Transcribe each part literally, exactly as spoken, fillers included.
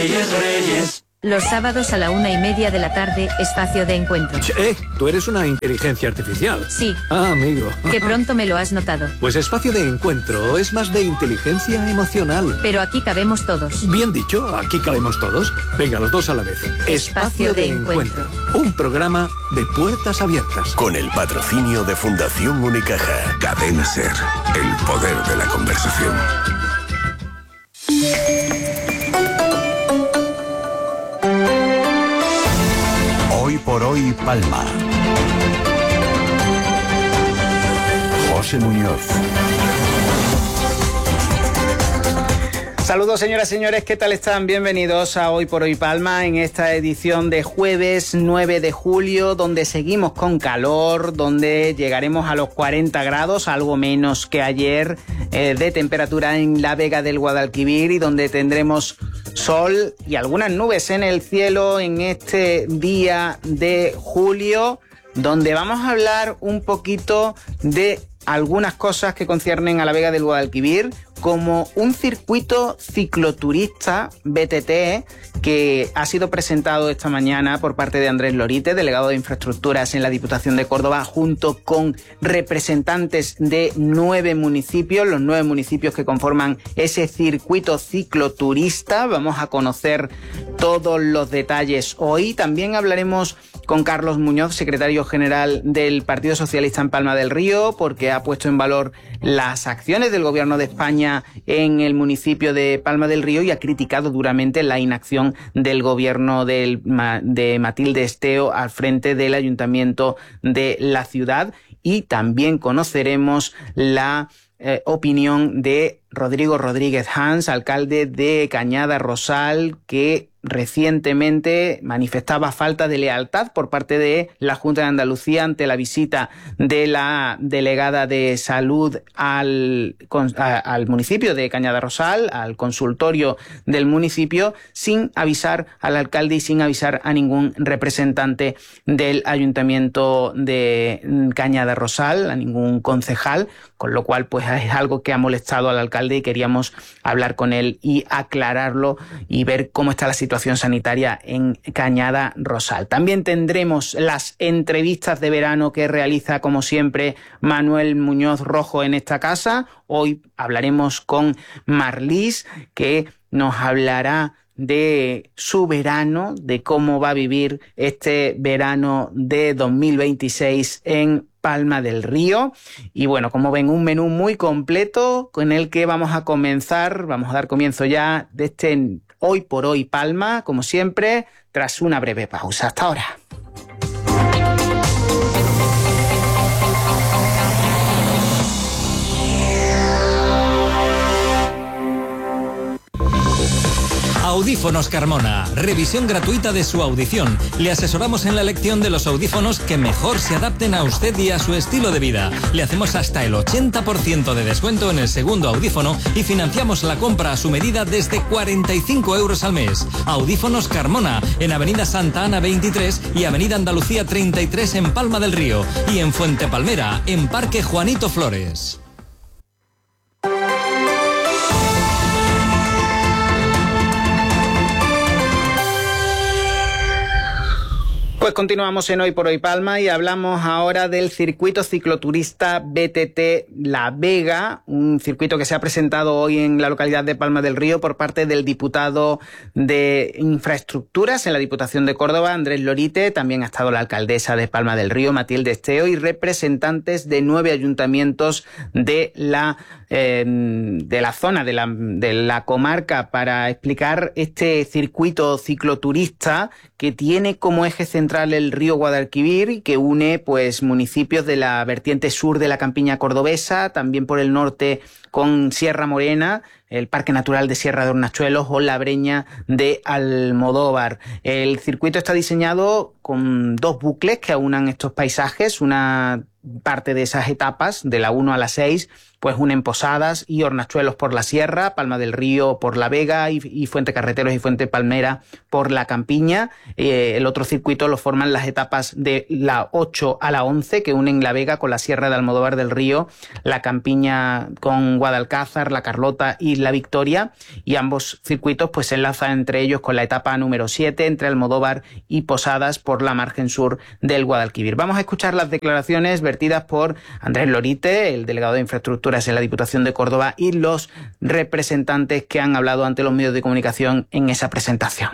Reyes, Reyes. Los sábados a la una y media de la tarde, espacio de encuentro. Eh, tú eres una inteligencia artificial. Sí. Ah, amigo. Que pronto me lo has notado. Pues espacio de encuentro es más de inteligencia emocional. Pero aquí cabemos todos. Bien dicho, aquí cabemos todos. Venga, los dos a la vez. Espacio, espacio de, de encuentro. encuentro. Un programa de puertas abiertas. Con el patrocinio de Fundación Unicaja. Cadena Ser, el poder de la conversación. Hoy por hoy Palma. José Muñoz. Saludos señoras y señores, ¿qué tal están? Bienvenidos a Hoy por Hoy Palma en esta edición de jueves nueve de julio, donde seguimos con calor, donde llegaremos a los cuarenta grados, algo menos que ayer, eh, de temperatura en la Vega del Guadalquivir, y donde tendremos sol y algunas nubes en el cielo en este día de julio, donde vamos a hablar un poquito de algunas cosas que conciernen a la Vega del Guadalquivir, como un circuito cicloturista B T T que ha sido presentado esta mañana por parte de Andrés Lorite, delegado de Infraestructuras en la Diputación de Córdoba, junto con representantes de nueve municipios, los nueve municipios que conforman ese circuito cicloturista. Vamos a conocer todos los detalles hoy. También hablaremos con Carlos Muñoz, secretario general del Partido Socialista en Palma del Río, porque ha puesto en valor las acciones del Gobierno de España en el municipio de Palma del Río y ha criticado duramente la inacción del Gobierno del, de Matilde Esteo al frente del Ayuntamiento de la ciudad. Y también conoceremos la eh, opinión de Rodrigo Rodríguez Hans, alcalde de Cañada Rosal, que recientemente manifestaba falta de lealtad por parte de la Junta de Andalucía ante la visita de la delegada de salud al, al municipio de Cañada Rosal, al consultorio del municipio, sin avisar al alcalde y sin avisar a ningún representante del Ayuntamiento de Cañada Rosal, a ningún concejal, con lo cual pues es algo que ha molestado al alcalde y queríamos hablar con él y aclararlo y ver cómo está la situación sanitaria en Cañada Rosal. También tendremos las entrevistas de verano que realiza, como siempre, Manuel Muñoz Rojo en esta casa. Hoy hablaremos con Marlis, que nos hablará de su verano, de cómo va a vivir este verano de dos mil veintiséis en Palma del Río. Y bueno, como ven, un menú muy completo con el que vamos a comenzar, vamos a dar comienzo ya de este Hoy por Hoy Palma, como siempre, tras una breve pausa. Hasta ahora. Audífonos Carmona. Revisión gratuita de su audición. Le asesoramos en la elección de los audífonos que mejor se adapten a usted y a su estilo de vida. Le hacemos hasta el ochenta por ciento de descuento en el segundo audífono y financiamos la compra a su medida desde cuarenta y cinco euros al mes. Audífonos Carmona, en Avenida Santa Ana veintitrés y Avenida Andalucía treinta y tres en Palma del Río. Y en Fuente Palmera, en Parque Juanito Flores. Pues continuamos en Hoy por Hoy Palma y hablamos ahora del circuito cicloturista B T T La Vega, un circuito que se ha presentado hoy en la localidad de Palma del Río por parte del diputado de Infraestructuras en la Diputación de Córdoba, Andrés Lorite. También ha estado la alcaldesa de Palma del Río, Matilde Esteo, y representantes de nueve ayuntamientos de la eh, de la zona, de la, de la comarca, para explicar este circuito cicloturista que tiene como eje central el río Guadalquivir y que une pues municipios de la vertiente sur de la campiña cordobesa, también por el norte con Sierra Morena, el Parque Natural de Sierra de Hornachuelos o la Breña de Almodóvar. El circuito está diseñado con dos bucles que aunan estos paisajes, una parte de esas etapas, de la uno a la seis, pues unen Posadas y Hornachuelos por la Sierra, Palma del Río por la Vega y, y Fuente Carreteros y Fuente Palmera por la Campiña. Eh, el otro circuito lo forman las etapas de la ocho a la once, que unen la Vega con la Sierra de Almodóvar del Río, la Campiña con Guadalcázar, la Carlota y Isla Victoria, y ambos circuitos pues se enlazan entre ellos con la etapa número siete entre Almodóvar y Posadas por la margen sur del Guadalquivir. Vamos a escuchar las declaraciones vertidas por Andrés Lorite, el delegado de Infraestructuras en la Diputación de Córdoba, y los representantes que han hablado ante los medios de comunicación en esa presentación.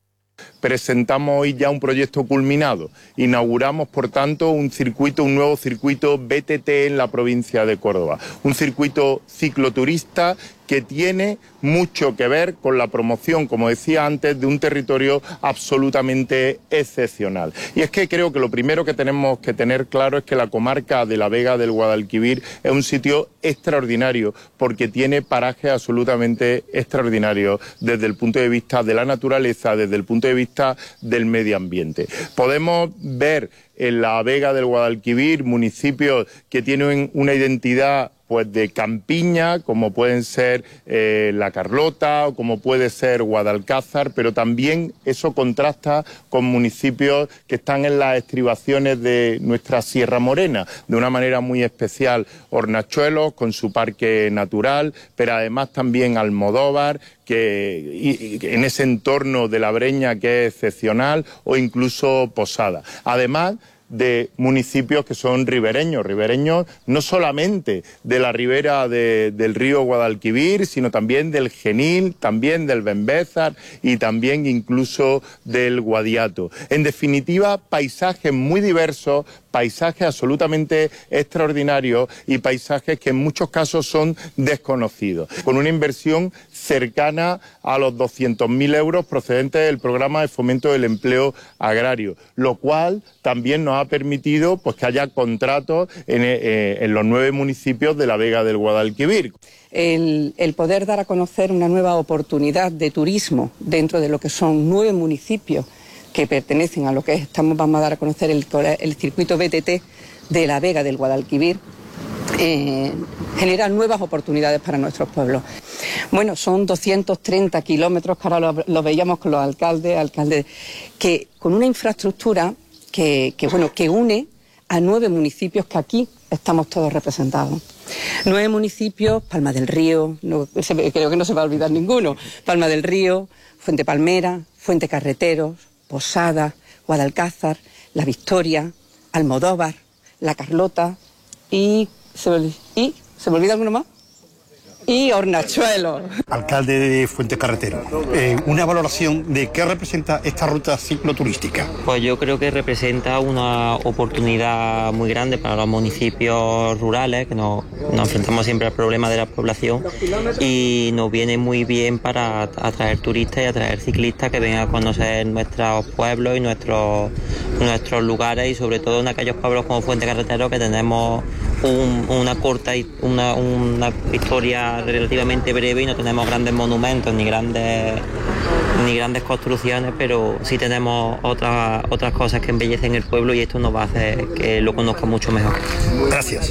Presentamos hoy ya un proyecto culminado. Inauguramos, por tanto, un circuito, un nuevo circuito B T T en la provincia de Córdoba. Un circuito cicloturista que tiene mucho que ver con la promoción, como decía antes, de un territorio absolutamente excepcional. Y es que creo que lo primero que tenemos que tener claro es que la comarca de la Vega del Guadalquivir es un sitio extraordinario, porque tiene parajes absolutamente extraordinarios desde el punto de vista de la naturaleza, desde el punto de vista del medio ambiente. Podemos ver en la Vega del Guadalquivir municipios que tienen una identidad pues de campiña, como pueden ser eh, La Carlota o como puede ser Guadalcázar, pero también eso contrasta con municipios que están en las estribaciones de nuestra Sierra Morena, de una manera muy especial Hornachuelos con su parque natural, pero además también Almodóvar, que y, y en ese entorno de la Breña que es excepcional, o incluso Posada. Además de municipios que son ribereños, ribereños no solamente de la ribera de, del río Guadalquivir, sino también del Genil, también del Benbézar y también incluso del Guadiato. En definitiva, paisajes muy diversos, paisajes absolutamente extraordinarios y paisajes que en muchos casos son desconocidos, con una inversión cercana a los doscientos mil euros procedentes del programa de fomento del empleo agrario, lo cual también nos ha permitido pues que haya contratos en, eh, en los nueve municipios de la Vega del Guadalquivir. El, el poder dar a conocer una nueva oportunidad de turismo dentro de lo que son nueve municipios que pertenecen a lo que estamos, vamos a dar a conocer el, el circuito B T T de la Vega del Guadalquivir, eh, genera nuevas oportunidades para nuestros pueblos. Bueno, son doscientos treinta kilómetros, que ahora lo, lo veíamos con los alcaldes, alcaldes, que con una infraestructura que, que, bueno, que une a nueve municipios que aquí estamos todos representados. Nueve municipios: Palma del Río, no, creo que no se va a olvidar ninguno, Palma del Río, Fuente Palmera, Fuente Carreteros, Posada, Guadalcázar, La Victoria, Almodóvar, La Carlota y ¿se me, y, ¿se me olvida alguno más? Y Hornachuelos. Alcalde de Fuente Carretero, eh, una valoración de qué representa esta ruta cicloturística. Pues yo creo que representa una oportunidad muy grande para los municipios rurales, que nos, nos enfrentamos siempre al problema de la población, y nos viene muy bien para atraer turistas y atraer ciclistas que vengan a conocer nuestros pueblos y nuestros, nuestros lugares, y sobre todo en aquellos pueblos como Fuente Carretero, que tenemos un, una corta una, una historia relativamente breve y no tenemos grandes monumentos ni grandes ni grandes construcciones, pero sí tenemos otras otras cosas que embellecen el pueblo, y esto nos va a hacer que lo conozca mucho mejor. Gracias.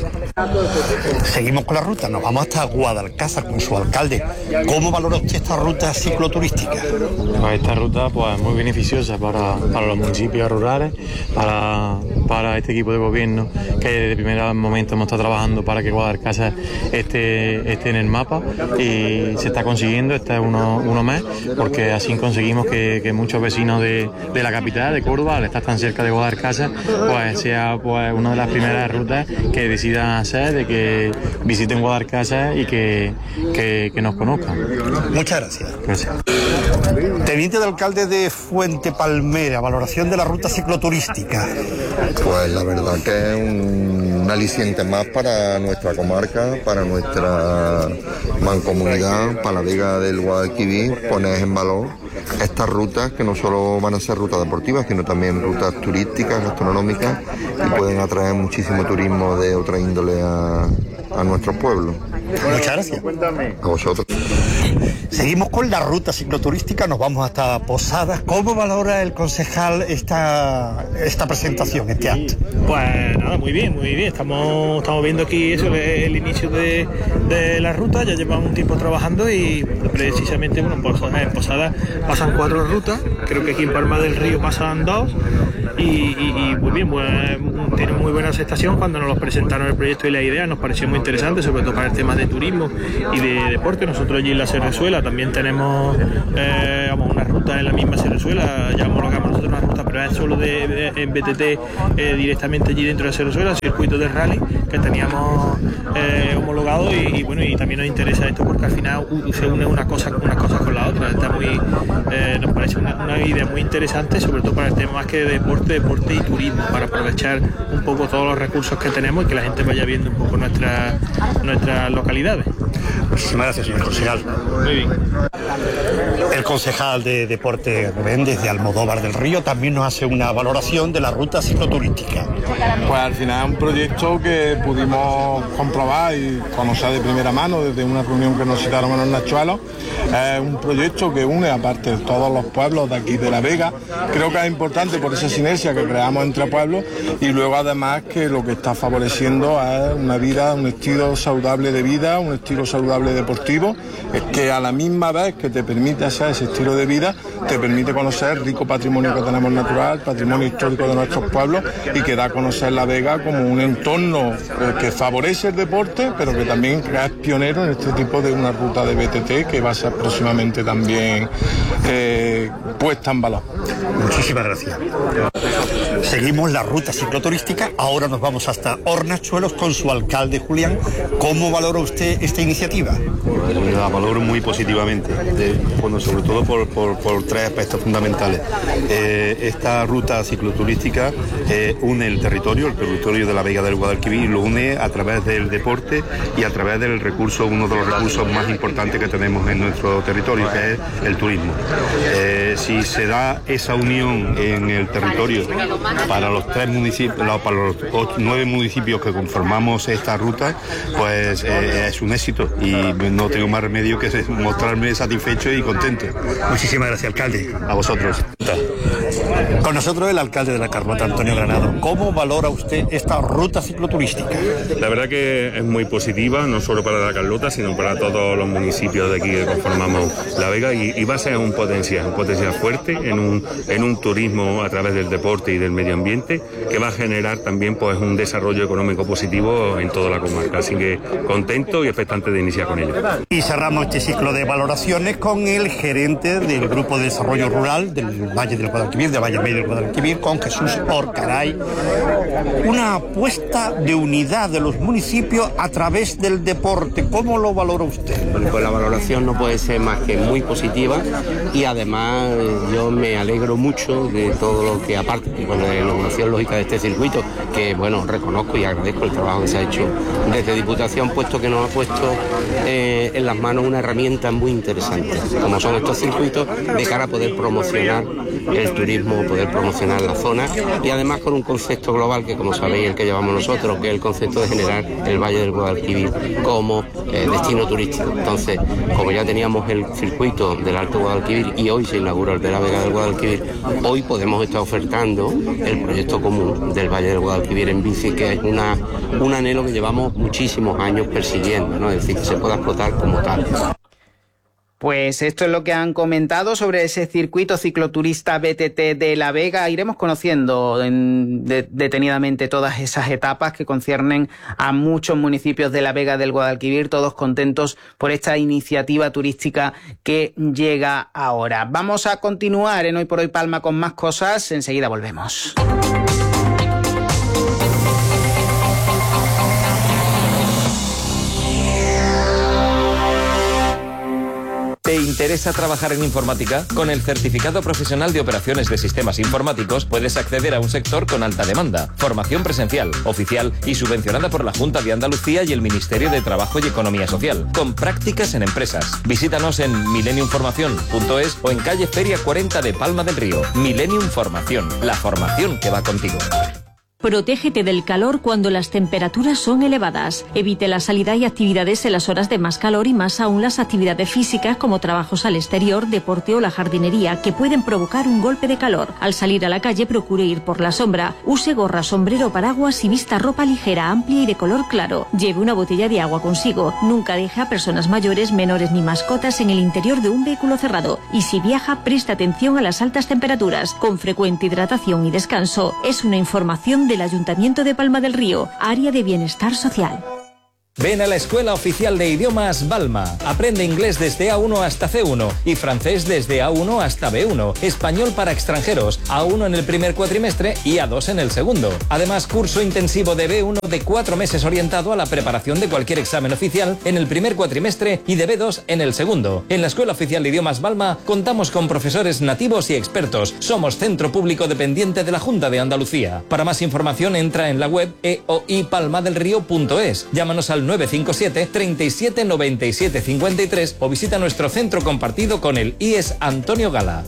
Seguimos con la ruta, nos vamos hasta Guadalcázar con su alcalde. ¿Cómo valora usted esta ruta cicloturística? Pues esta ruta pues muy beneficiosa para, para los municipios rurales, para, para este equipo de gobierno, que desde el primer momento hemos estado trabajando para que Guadalcázar esté, esté en el mapa, y se está consiguiendo. Este es uno, uno más, porque así conseguimos que, que muchos vecinos de, de la capital, de Córdoba, al estar tan cerca de Guadalcázar, pues sea pues una de las primeras rutas que decidan hacer, de que visiten Guadalcázar y que, que, que nos conozcan. Muchas gracias. Gracias. Teniente de alcalde de Fuente Palmera, valoración de la ruta cicloturística. Pues la verdad que es un, un aliciente más para nuestra comarca, para nuestra mancomunidad, para la Vega del Guadalquivir, poner en valor estas rutas que no solo van a ser rutas deportivas, sino también rutas turísticas, gastronómicas, y pueden atraer muchísimo turismo de otra índole a, a nuestros pueblos. Muchas gracias. A vosotros. Seguimos con la ruta cicloturística, nos vamos hasta Posadas. ¿Cómo valora el concejal esta, esta presentación, este acto? Pues nada, muy bien, muy bien. Estamos, estamos viendo aquí eso, el, el inicio de, de la ruta. Ya llevamos un tiempo trabajando y precisamente, bueno, pues en Posadas pasan cuatro rutas. Creo que aquí en Palma del Río pasan dos. Y, y, y muy bien, pues, tiene muy buena aceptación. Cuando nos los presentaron el proyecto y la idea, nos pareció muy interesante, sobre todo para el tema de turismo y de deporte. Nosotros allí en la Sierra Sierrezuela, también tenemos eh, vamos, una ruta en la misma Sierrezuela, ya homologamos nosotros una ruta, pero es solo de, de en B T T eh, directamente allí dentro de Sierrezuela, circuito de rally que teníamos eh, homologado y, y bueno, y también nos interesa esto porque al final uh, se une una cosa, una cosa con la otra. Está muy, eh, nos parece una, una idea muy interesante, sobre todo para el tema más que de deporte, deporte y turismo, para aprovechar un poco todos los recursos que tenemos y que la gente vaya viendo un poco nuestras nuestras localidades. Muchísimas gracias, señor concejal. Muy bien. El concejal de Deporte Rubén, desde Almodóvar del Río, también nos hace una valoración de la ruta cicloturística. Pues al final es un proyecto que pudimos comprobar y conocer de primera mano desde una reunión que nos citaron en los Nachuelos. Es un proyecto que une, aparte de todos los pueblos de aquí de La Vega. Creo que es importante por esa sinergia que creamos entre pueblos y luego además que lo que está favoreciendo es una vida, un estilo saludable de vida, un estilo saludable deportivo, es que a la misma vez que te permite hacer ese estilo de vida, te permite conocer el rico patrimonio que tenemos natural, patrimonio histórico de nuestros pueblos y que da a conocer La Vega como un entorno que favorece el deporte, pero que también es pionero en este tipo de una ruta de B T T que va a ser próximamente también eh, puesta en valor. Muchísimas gracias. Seguimos la ruta cicloturística, ahora nos vamos hasta Hornachuelos con su alcalde Julián. ¿Cómo valora usted esta iniciativa? La valoro muy positivamente, de, bueno, sobre todo por, por, por tres aspectos fundamentales. Eh, esta ruta cicloturística eh, une el territorio, el territorio de la Vega del Guadalquivir, y lo une a través del deporte y a través del recurso, uno de los recursos más importantes que tenemos en nuestro territorio, que es el turismo. Eh, si se da esa unión en el territorio para los tres municipios, para los nueve municipios que conformamos esta ruta, pues eh, es un éxito y no tengo más remedio que mostrarme satisfecho y contento. Muchísimas gracias, alcalde. A vosotros. Con nosotros el alcalde de La Carlota, Antonio Granado. ¿Cómo valora usted esta ruta cicloturística? La verdad que es muy positiva, no solo para La Carlota, sino para todos los municipios de aquí que conformamos La Vega, y, y va a ser un potencial, un potencial fuerte en un, en un turismo a través del deporte y del medio ambiente, que va a generar también pues un desarrollo económico positivo en toda la comarca. Así que contento y expectante de iniciar con ello. Y cerramos este ciclo de valoraciones con el gerente del Grupo de Desarrollo Rural del Valle del Guadalquivir, del Valle Medio del Guadalquivir, con Jesús Orcaray. Una apuesta de unidad de los municipios a través del deporte. ¿Cómo lo valora usted? Bueno, pues la valoración no puede ser más que muy positiva y además yo me alegro mucho de todo lo que, aparte con la inauguración lógica de este circuito, que bueno, reconozco y agradezco el trabajo que se ha hecho desde Diputación, puesto que nos ha puesto eh, en las manos una herramienta muy interesante, como son estos circuitos, de cara a poder promocionar el turismo, poder promocionar la zona y además con un concepto global que, como sabéis, el que llevamos nosotros, que es el concepto de generar el Valle del Guadalquivir como eh, destino turístico. Entonces, como ya teníamos el circuito del Alto Guadalquivir y hoy se inaugura el de la Vega del Guadalquivir, hoy podemos estar ofertando el proyecto común del Valle del Guadalquivir en bici, que es una, un anhelo que llevamos muchísimos años persiguiendo, ¿no? Es decir, que se pueda explotar como tal. Pues esto es lo que han comentado sobre ese circuito cicloturista B T T de La Vega. Iremos conociendo en, de, detenidamente todas esas etapas que conciernen a muchos municipios de La Vega del Guadalquivir, todos contentos por esta iniciativa turística que llega ahora. Vamos a continuar en Hoy por Hoy Palma con más cosas. Enseguida volvemos. ¿Te interesa trabajar en informática? Con el Certificado Profesional de Operaciones de Sistemas Informáticos puedes acceder a un sector con alta demanda. Formación presencial, oficial y subvencionada por la Junta de Andalucía y el Ministerio de Trabajo y Economía Social, con prácticas en empresas. Visítanos en millennium formación punto es o en calle Feria cuarenta de Palma del Río. Millennium Formación, la formación que va contigo. Protégete del calor cuando las temperaturas son elevadas. Evite la salida y actividades en las horas de más calor y más aún las actividades físicas como trabajos al exterior, deporte o la jardinería que pueden provocar un golpe de calor. Al salir a la calle procure ir por la sombra. Use gorra, sombrero, paraguas y vista ropa ligera, amplia y de color claro. Lleve una botella de agua consigo. Nunca deje a personas mayores, menores ni mascotas en el interior de un vehículo cerrado. Y si viaja, preste atención a las altas temperaturas. Con frecuente hidratación y descanso. Es una información de del Ayuntamiento de Palma del Río, Área de Bienestar Social. Ven a la Escuela Oficial de Idiomas Balma. Aprende inglés desde A uno hasta C uno y francés desde A uno hasta B uno. Español para extranjeros, A uno en el primer cuatrimestre y A dos en el segundo. Además, curso intensivo de B uno de cuatro meses orientado a la preparación de cualquier examen oficial en el primer cuatrimestre y de B dos en el segundo. En la Escuela Oficial de Idiomas Balma contamos con profesores nativos y expertos. Somos centro público dependiente de la Junta de Andalucía. Para más información entra en la web e o i palma del río punto es. Llámanos al nueve cinco siete, treinta y siete, noventa y siete, cincuenta y tres o visita nuestro centro compartido con el I E S Antonio Gala.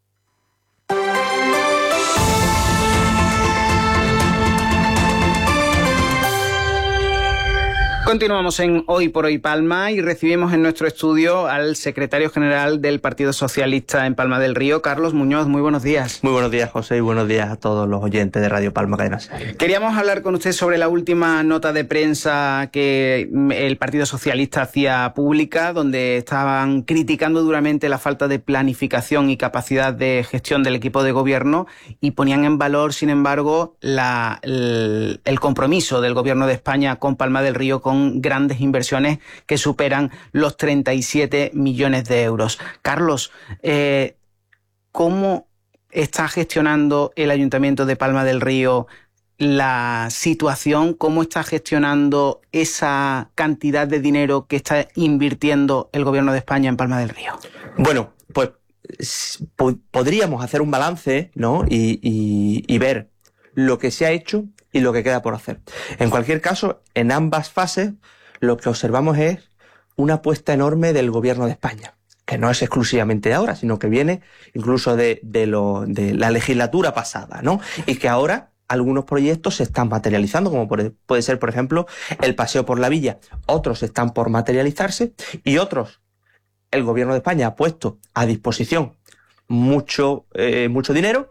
Continuamos en Hoy por Hoy Palma y recibimos en nuestro estudio al secretario general del Partido Socialista en Palma del Río, Carlos Muñoz. Muy buenos días. Muy buenos días, José, y buenos días a todos los oyentes de Radio Palma Cadena Ser. Queríamos hablar con usted sobre la última nota de prensa que el Partido Socialista hacía pública, donde estaban criticando duramente la falta de planificación y capacidad de gestión del equipo de gobierno y ponían en valor, sin embargo, la, el, el compromiso del Gobierno de España con Palma del Río con grandes inversiones que superan los treinta y siete millones de euros. Carlos, eh, ¿cómo está gestionando el Ayuntamiento de Palma del Río la situación? ¿Cómo está gestionando esa cantidad de dinero que está invirtiendo el Gobierno de España en Palma del Río? Bueno, pues po- podríamos hacer un balance, ¿no? y, y, y ver lo que se ha hecho y lo que queda por hacer. En cualquier caso, en ambas fases, lo que observamos es una apuesta enorme del Gobierno de España, que no es exclusivamente de ahora, sino que viene incluso de, de, lo, de la legislatura pasada, ¿no? Y que ahora algunos proyectos se están materializando, como por, puede ser, por ejemplo, el Paseo por la Villa. Otros están por materializarse y otros, el Gobierno de España ha puesto a disposición mucho, eh, mucho dinero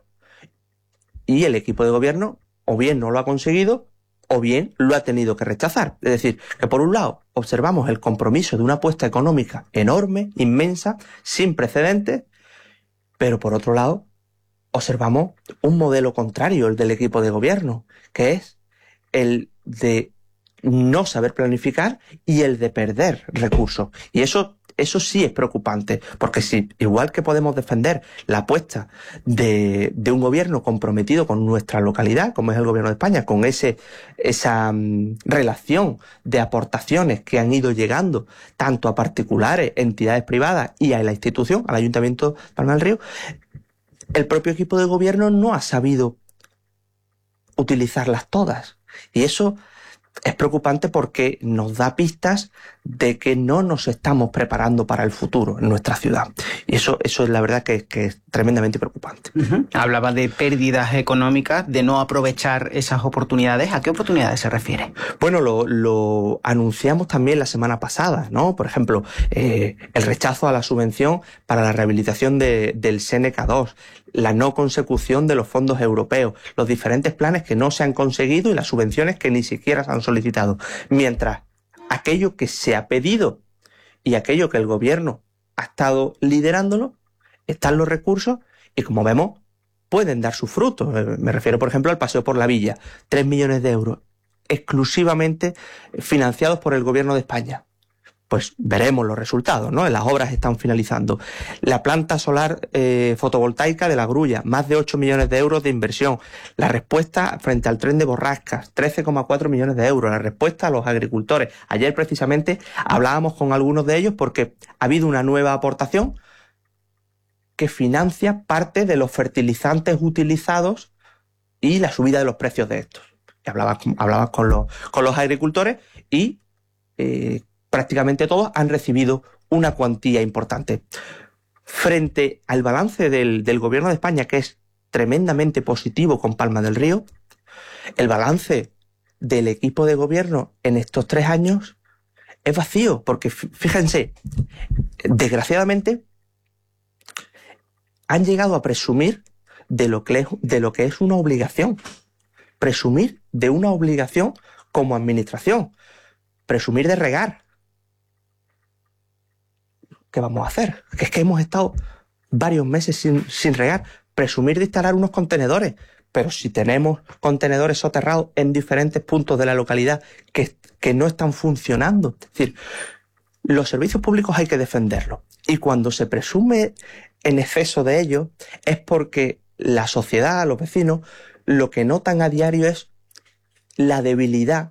y el equipo de gobierno o bien no lo ha conseguido, o bien lo ha tenido que rechazar. Es decir, que por un lado observamos el compromiso de una apuesta económica enorme, inmensa, sin precedentes, pero por otro lado observamos un modelo contrario, el del equipo de gobierno, que es el de no saber planificar y el de perder recursos. Y eso Eso sí es preocupante, porque si, igual que podemos defender la apuesta de, de un gobierno comprometido con nuestra localidad, como es el Gobierno de España, con ese esa um, relación de aportaciones que han ido llegando tanto a particulares, entidades privadas y a la institución, al Ayuntamiento de Palma del Río, el propio equipo de gobierno no ha sabido utilizarlas todas. Y eso es preocupante porque nos da pistas de que no nos estamos preparando para el futuro en nuestra ciudad. Y eso, eso es la verdad que, que es tremendamente preocupante. Uh-huh. Hablaba de pérdidas económicas, de no aprovechar esas oportunidades. ¿A qué oportunidades se refiere? Bueno, lo, lo anunciamos también la semana pasada, ¿no? Por ejemplo, eh, el rechazo a la subvención para la rehabilitación de, del Seneca dos, la no consecución de los fondos europeos, los diferentes planes que no se han conseguido y las subvenciones que ni siquiera se han solicitado. Mientras aquello que se ha pedido y aquello que el gobierno ha estado liderándolo, están los recursos y, como vemos, pueden dar sus frutos. Me refiero, por ejemplo, al Paseo por la Villa, tres millones de euros exclusivamente financiados por el Gobierno de España. Pues veremos los resultados, ¿no? Las obras están finalizando. La planta solar eh, fotovoltaica de La Grulla, más de ocho millones de euros de inversión. La respuesta frente al tren de Borrascas, trece coma cuatro millones de euros. La respuesta a los agricultores. Ayer precisamente hablábamos con algunos de ellos porque ha habido una nueva aportación que financia parte de los fertilizantes utilizados y la subida de los precios de estos. Y hablabas, hablabas con los, con los agricultores y eh, prácticamente todos han recibido una cuantía importante. Frente al balance del, del Gobierno de España, que es tremendamente positivo con Palma del Río, el balance del equipo de gobierno en estos tres años es vacío, porque fíjense, desgraciadamente han llegado a presumir de lo que es, de lo que es una obligación. Presumir de una obligación como administración. Presumir de regar. ¿Qué vamos a hacer? Que es que hemos estado varios meses sin, sin regar. Presumir de instalar unos contenedores pero si tenemos contenedores soterrados en diferentes puntos de la localidad que, que no están funcionando, es decir, los servicios públicos hay que defenderlos. Y cuando se presume en exceso de ellos es porque la sociedad, los vecinos, lo que notan a diario es la debilidad